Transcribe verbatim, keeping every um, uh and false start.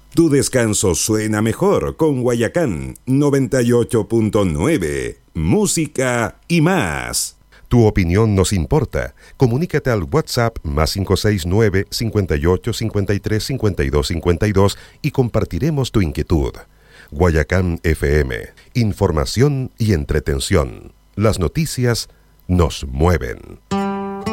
Tu descanso suena mejor con Guayacán noventa y ocho punto nueve. Música y más. Tu opinión nos importa. Comunícate al WhatsApp más cinco seis nueve, cinco ocho, cinco tres, cinco dos cinco dos y compartiremos tu inquietud. Guayacán F M. Información y entretención. Las noticias nos mueven.